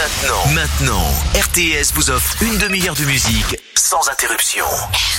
Maintenant, RTS vous offre une demi-heure de musique sans interruption.